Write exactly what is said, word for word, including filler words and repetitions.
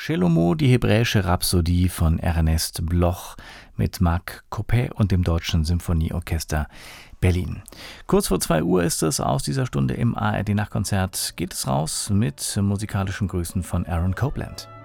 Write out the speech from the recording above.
Shelomo, die hebräische Rhapsodie von Ernest Bloch mit Marc Coppet und dem Deutschen Symphonieorchester Berlin. Kurz vor zwei Uhr ist es. Aus dieser Stunde im A R D Nachtkonzert geht es raus mit musikalischen Grüßen von Aaron Copland.